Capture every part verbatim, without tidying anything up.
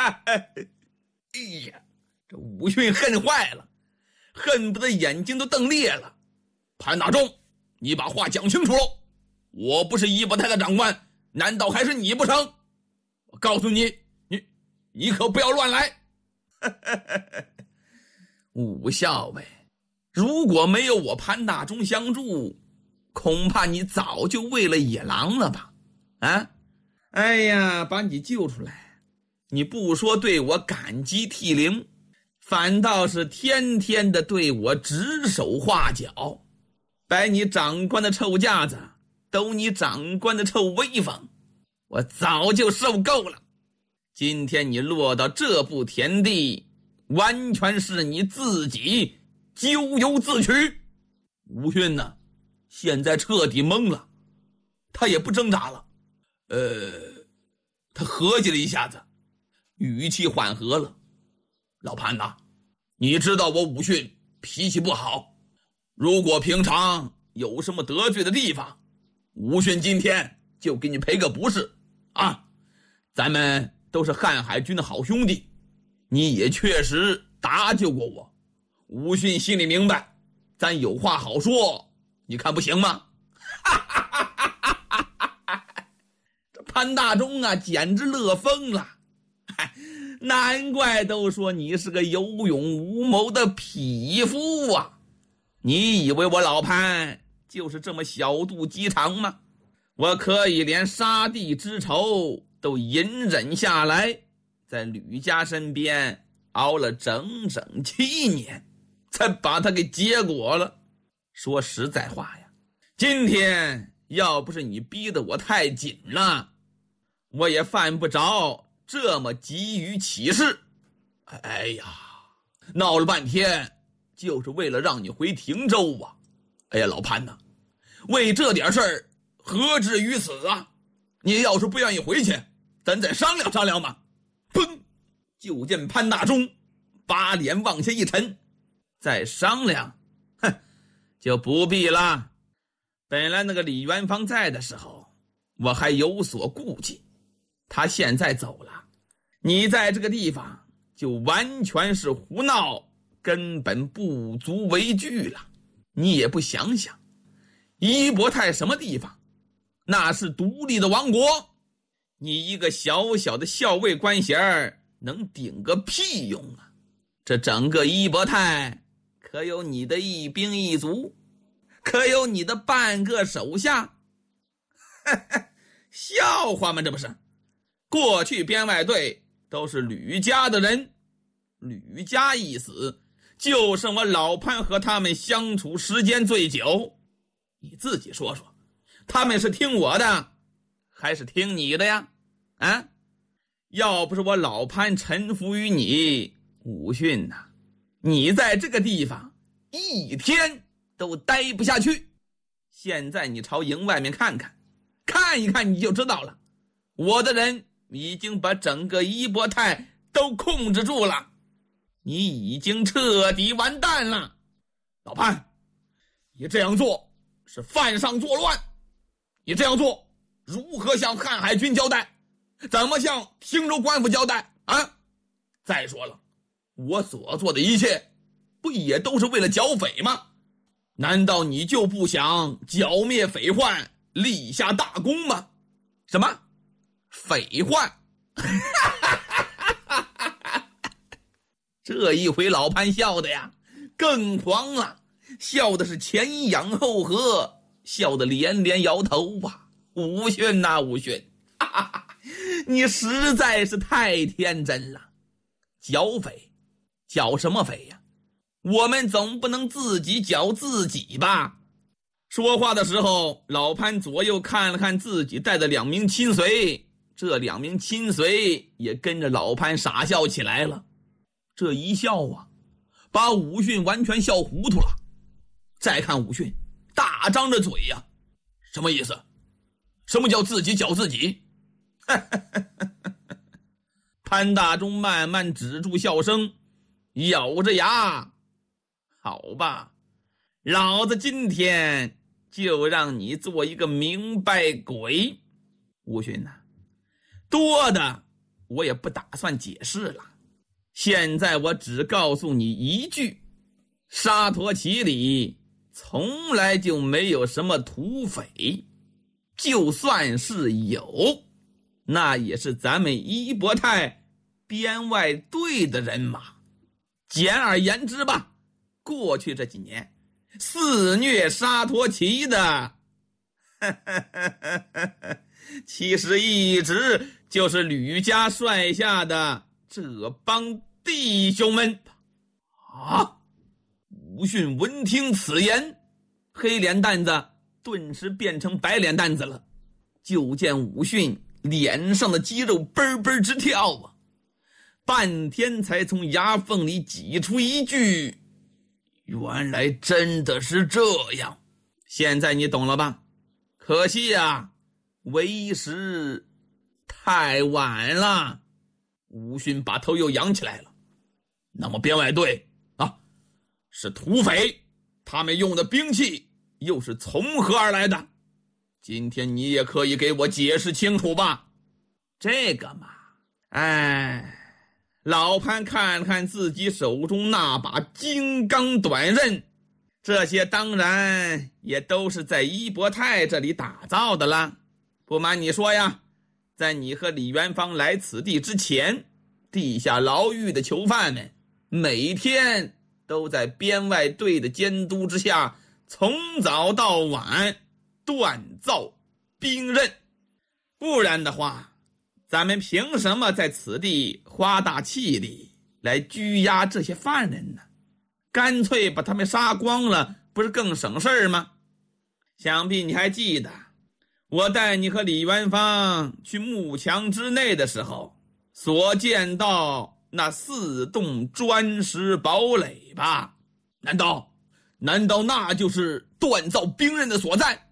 哎呀，这武训恨坏了，恨不得眼睛都瞪裂了。潘大忠，你把话讲清楚喽！我不是一伯太的长官，难道还是你不成？我告诉你，你你可不要乱来！武校尉，如果没有我潘大忠相助，恐怕你早就喂了野狼了吧？啊！哎呀，把你救出来，你不说对我感激涕零，反倒是天天的对我指手画脚，摆你长官的臭架子，抖你长官的臭威风，我早就受够了。今天你落到这步田地，完全是你自己咎由自取。吴训呢，现在彻底懵了，他也不挣扎了，呃，他合计了一下子，语气缓和了。老潘呐，你知道我武训脾气不好，如果平常有什么得罪的地方，武训今天就给你赔个不是啊！咱们都是瀚海军的好兄弟，你也确实搭救过我，武训心里明白，咱有话好说，你看不行吗？这潘大忠啊，简直乐疯了，难怪都说你是个有勇无谋的匹夫啊！你以为我老潘就是这么小肚鸡肠吗？我可以连杀弟之仇都隐忍下来，在吕家身边熬了整整七年，才把他给结果了。说实在话呀，今天要不是你逼得我太紧了，我也犯不着这么急于起事。哎呀，闹了半天就是为了让你回汀州啊！哎呀，老潘呐，为这点事儿何至于此啊？你要是不愿意回去，咱再商量商量嘛。砰！就见潘大忠把脸往下一沉，再商量，哼，就不必了。本来那个李元芳在的时候，我还有所顾忌，他现在走了，你在这个地方就完全是胡闹，根本不足为惧了。你也不想想，伊伯泰什么地方？那是独立的王国，你一个小小的校尉官衔能顶个屁用啊！这整个伊伯泰可有你的一兵一卒，可有你的半个手下？笑话吗？这不是？过去编外队都是吕家的人，吕家一死，就剩我老潘和他们相处时间最久。你自己说说，他们是听我的还是听你的呀？啊，要不是我老潘臣服于你，武训呐、啊，你在这个地方一天都待不下去。现在你朝营外面看看，看一看你就知道了，我的人已经把整个伊伯泰都控制住了，你已经彻底完蛋了。老潘，你这样做是犯上作乱，你这样做如何向瀚海军交代？怎么向汀州官府交代啊？再说了，我所做的一切不也都是为了剿匪吗？难道你就不想剿灭匪患，立下大功吗？什么匪患？这一回老潘笑的呀更狂了，笑的是前仰后合，笑得连连摇头啊！武训呐、啊、武训，哈哈哈，你实在是太天真了。剿匪，剿什么匪呀？我们总不能自己剿自己吧？说话的时候，老潘左右看了看自己带的两名亲随，这两名亲随也跟着老潘傻笑起来了。这一笑啊，把武训完全笑糊涂了。再看武训大张着嘴呀、啊，什么意思？什么叫自己搅自己？潘大忠慢慢止住笑声，咬着牙，好吧，老子今天就让你做一个明白鬼。武训呐、啊，多的我也不打算解释了。现在我只告诉你一句，沙陀旗里从来就没有什么土匪，就算是有，那也是咱们伊伯泰边外队的人马。简而言之吧，过去这几年肆虐沙陀旗的其实一直就是吕家率下的这帮弟兄们啊！武训闻听此言，黑脸蛋子顿时变成白脸蛋子了。就见武训脸上的肌肉嘣嘣直跳啊，半天才从牙缝里挤出一句：原来真的是这样。现在你懂了吧？可惜呀，为时太晚了。武训把头又扬起来了。那么边外队啊，是土匪，他们用的兵器又是从何而来的？今天你也可以给我解释清楚吧。这个嘛，哎，老潘看看自己手中那把金刚短刃，这些当然也都是在伊伯泰这里打造的啦。不瞒你说呀，在你和李元芳来此地之前，地下牢狱的囚犯们每天都在边外队的监督之下，从早到晚锻造兵刃。不然的话，咱们凭什么在此地花大气力来拘押这些犯人呢？干脆把他们杀光了，不是更省事儿吗？想必你还记得，我带你和李元芳去幕墙之内的时候，所见到那四栋砖石堡垒吧？难道难道那就是锻造兵刃的所在？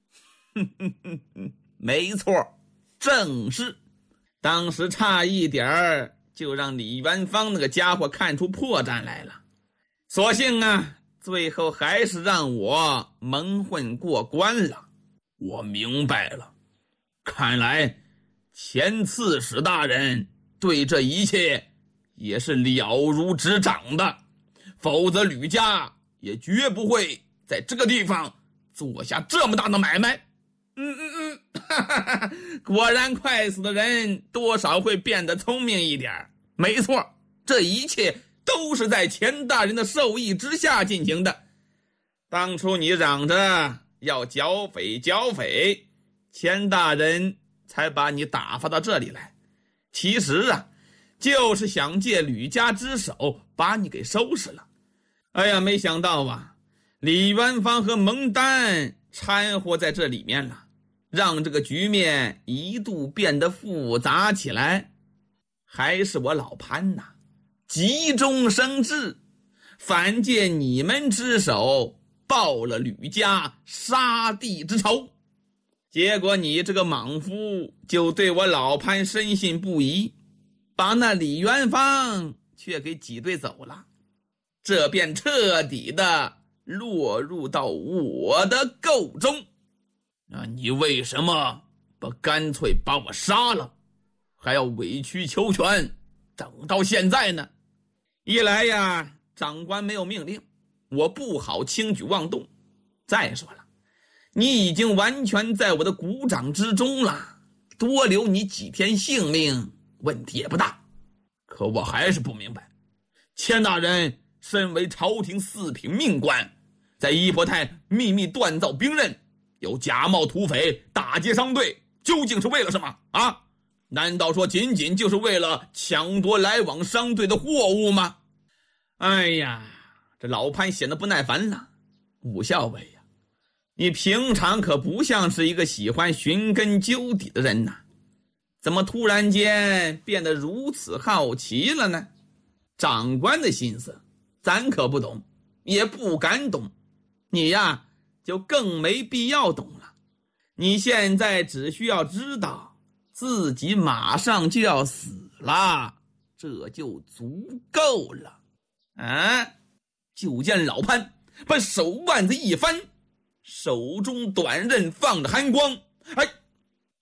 没错，正是。当时差一点儿就让李元芳那个家伙看出破绽来了，所幸啊，最后还是让我蒙混过关了。我明白了，看来前刺史大人对这一切也是了如指掌的，否则吕家也绝不会在这个地方做下这么大的买卖。嗯嗯嗯，哈哈哈，果然快死的人多少会变得聪明一点。没错，这一切都是在钱大人的授意之下进行的。当初你嚷着要剿匪剿匪，钱大人才把你打发到这里来。其实啊，就是想借吕家之手把你给收拾了。哎呀，没想到啊，李元芳和蒙丹掺和在这里面了，让这个局面一度变得复杂起来。还是我老潘呐，急中生智，反借你们之手报了吕家杀弟之仇。结果你这个莽夫就对我老潘深信不疑，把那李元芳却给挤兑走了，这便彻底的落入到我的构中。那你为什么不干脆把我杀了，还要委曲求全等到现在呢？一来呀，长官没有命令，我不好轻举妄动。再说了，你已经完全在我的股掌之中了，多留你几天性命问题也不大。可我还是不明白，钱大人身为朝廷四品命官，在伊伯泰秘密锻造兵刃，有假冒土匪打劫商队，究竟是为了什么啊？难道说仅仅就是为了抢夺来往商队的货物吗？哎呀，这老潘显得不耐烦了。武校尉呀，你平常可不像是一个喜欢寻根究底的人呐，怎么突然间变得如此好奇了呢？长官的心思咱可不懂，也不敢懂，你呀就更没必要懂了。你现在只需要知道自己马上就要死了，这就足够了。啊！就见老潘把手腕子一翻，手中短刃放着寒光，哎，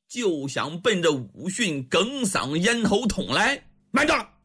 就想奔着武训耿嗓咽喉筒来。 慢着！